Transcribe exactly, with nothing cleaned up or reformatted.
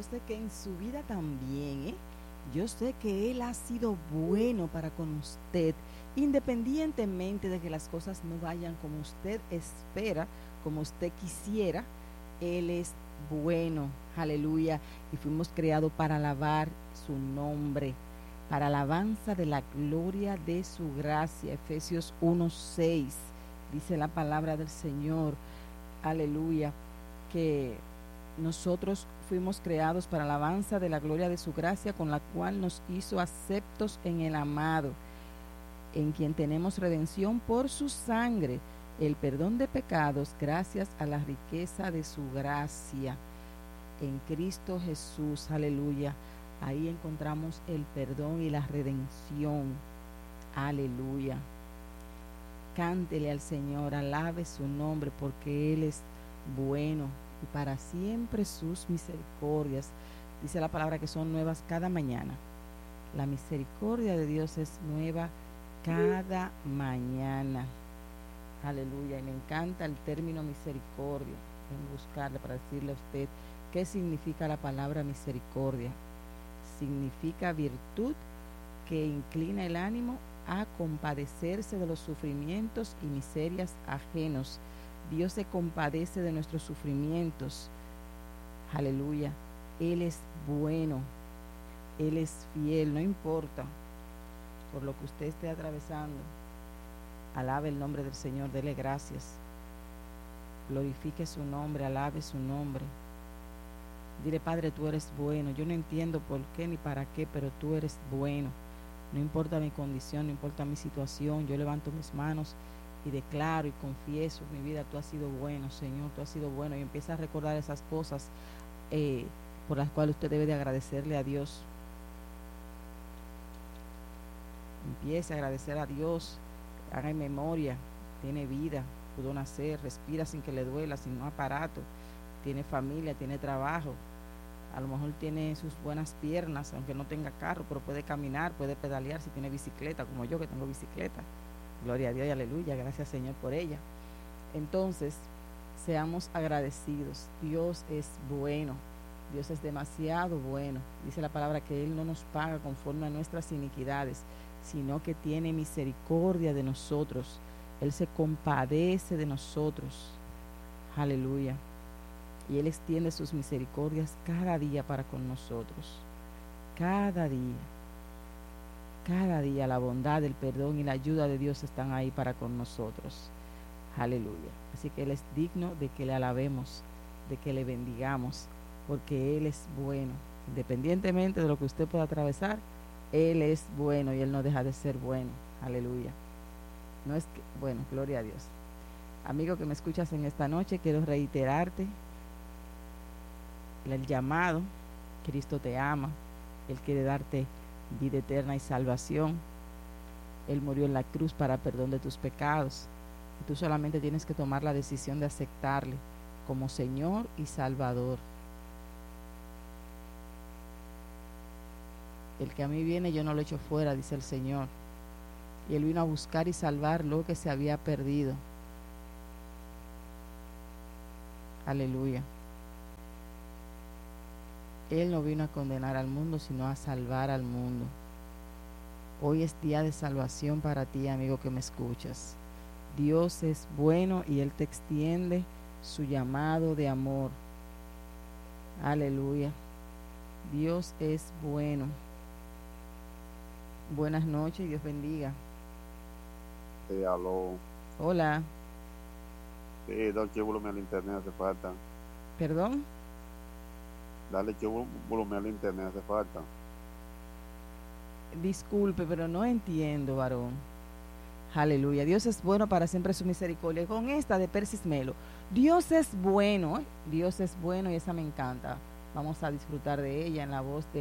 sé que en su vida también, ¿eh? Yo sé que Él ha sido bueno para con usted, independientemente de que las cosas no vayan como usted espera, como usted quisiera. Él es bueno, aleluya, y fuimos creados para alabar su nombre, para alabanza de la gloria de su gracia. Efesios uno seis, dice la palabra del Señor, aleluya, que nosotros fuimos creados para alabanza de la gloria de su gracia, con la cual nos hizo aceptos en el amado, en quien tenemos redención por su sangre, el perdón de pecados, gracias a la riqueza de su gracia en Cristo Jesús, aleluya. Ahí encontramos el perdón y la redención, aleluya. Cántele al Señor, alabe su nombre, porque Él es bueno y para siempre sus misericordias. Dice la palabra que son nuevas cada mañana. La misericordia de Dios es nueva cada mañana. Aleluya. Y me encanta el término misericordia. Voy a buscarle para decirle a usted qué significa la palabra misericordia. Significa virtud que inclina el ánimo a compadecerse de los sufrimientos y miserias ajenos. Dios se compadece de nuestros sufrimientos. Aleluya. Él es bueno. Él es fiel. No importa por lo que usted esté atravesando. Alabe el nombre del Señor. Dele gracias. Glorifique su nombre. Alabe su nombre. Dile, Padre, tú eres bueno. Yo no entiendo por qué ni para qué, pero tú eres bueno. No importa mi condición, no importa mi situación. Yo levanto mis manos y declaro y confieso, mi vida, tú has sido bueno, Señor, tú has sido bueno. Y empieza a recordar esas cosas eh, por las cuales usted debe de agradecerle a Dios. Empiece a agradecer a Dios, haga en memoria, tiene vida, pudo nacer, respira sin que le duela, sin un aparato, tiene familia, tiene trabajo, a lo mejor tiene sus buenas piernas, aunque no tenga carro, pero puede caminar, puede pedalear si tiene bicicleta, como yo que tengo bicicleta. Gloria a Dios y aleluya, gracias Señor por ella. Entonces, seamos agradecidos. Dios es bueno, Dios es demasiado bueno. Dice la palabra que Él no nos paga conforme a nuestras iniquidades, sino que tiene misericordia de nosotros. Él se compadece de nosotros. Aleluya. Y Él extiende sus misericordias cada día para con nosotros. Cada día. Cada día la bondad, el perdón y la ayuda de Dios están ahí para con nosotros. Aleluya. Así que Él es digno de que le alabemos, de que le bendigamos, porque Él es bueno. Independientemente de lo que usted pueda atravesar, Él es bueno y Él no deja de ser bueno. Aleluya. No es que, bueno, gloria a Dios. Amigo que me escuchas en esta noche, quiero reiterarte el llamado. Cristo te ama. Él quiere darte vida eterna y salvación. Él murió en la cruz para perdón de tus pecados. Y tú solamente tienes que tomar la decisión de aceptarle como Señor y Salvador. El que a mí viene, yo no lo echo fuera, dice el Señor. Y Él vino a buscar y salvar lo que se había perdido. Aleluya. Él no vino a condenar al mundo, sino a salvar al mundo. Hoy es día de salvación para ti, amigo que me escuchas. Dios es bueno y Él te extiende su llamado de amor. Aleluya. Dios es bueno. Buenas noches y Dios bendiga. Sí, aló. Hola. Sí, dale que volumen al internet, hace falta. ¿Perdón? Dale que volumen al internet, hace falta. Disculpe, pero no entiendo, varón. Aleluya. Dios es bueno, para siempre su misericordia. Con esta de Persis Melo. Dios es bueno, ¿eh? Dios es bueno y esa me encanta. Vamos a disfrutar de ella en la voz de